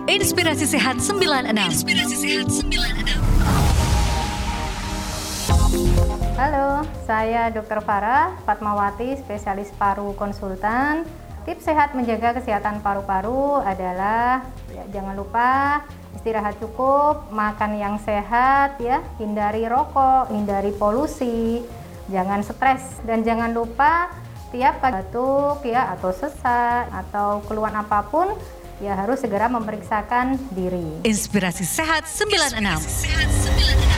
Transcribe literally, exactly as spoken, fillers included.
Inspirasi Sehat sembilan puluh enam. Inspirasi Sehat sembilan puluh enam. Halo, saya dokter Farah Fatmawati, spesialis paru konsultan. Tips sehat menjaga kesehatan paru-paru adalah ya, jangan lupa istirahat cukup, makan yang sehat ya, hindari rokok, hindari polusi, jangan stres, dan jangan lupa tiap kali batuk ya atau sesak atau keluhan apapun ya harus segera memeriksakan diri. Inspirasi Sehat sembilan puluh enam. Inspirasi Sehat sembilan puluh enam.